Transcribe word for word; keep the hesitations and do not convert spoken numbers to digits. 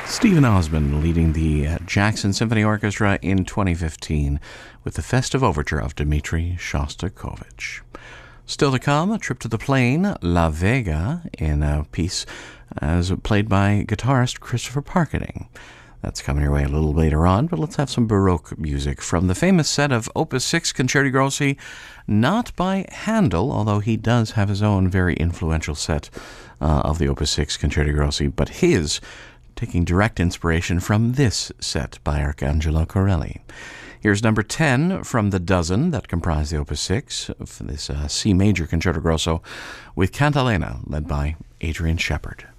Stephen Osmond leading the uh, Jackson Symphony Orchestra in twenty fifteen with the festive overture of Dmitri Shostakovich. Still to come, a trip to the plain, La Vega, in a piece as played by guitarist Christopher Parkening. That's coming your way a little later on, but let's have some Baroque music from the famous set of Opus six Concerti Grossi, not by Handel, although he does have his own very influential set uh, of the Opus six Concerti Grossi, but his taking direct inspiration from this set by Arcangelo Corelli. Here's number ten from the dozen that comprise the Opus six, for this uh, C major Concerto Grosso with Cantalena, led by Adrian Shepard.